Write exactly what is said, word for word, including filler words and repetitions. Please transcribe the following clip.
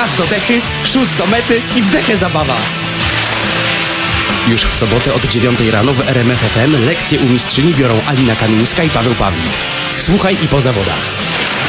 raz do dechy, szóst do mety i w dechę zabawa. Już w sobotę od dziewiątej rano w R M F F M lekcje u mistrzyni biorą Alina Kamińska i Paweł Pawlik. Słuchaj i po zawodach.